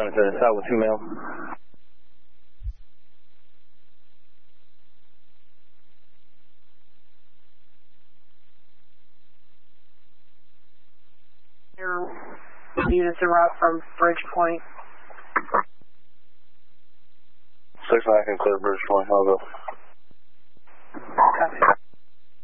down to the south with 2 males. Your units en route from Bridge Point. 6 I can clear Bridge Point. I'll go.